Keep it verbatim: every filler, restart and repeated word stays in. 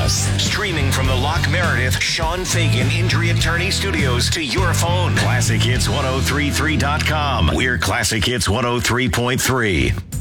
podcast. Streaming from the Lock Meredith Sean Fagan Injury Attorney Studios to your phone. classic hits ten thirty-three dot com. We're Classic Hits one oh three point three.